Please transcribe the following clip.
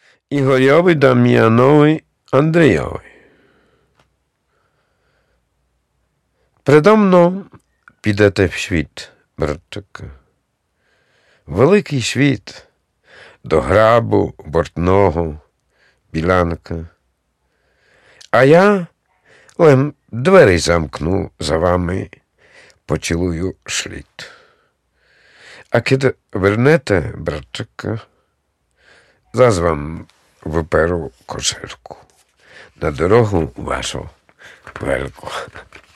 Ігорьові, Дам'янові, Андрійові. Предо мною підете в світ, братчику. Великий світ, до грабу бортного, білянка. А я лем двері замкну за вами, поцілую шліт. А коли вернете, братчику, зараз вам виперу кошельку на дорогу вашу велику.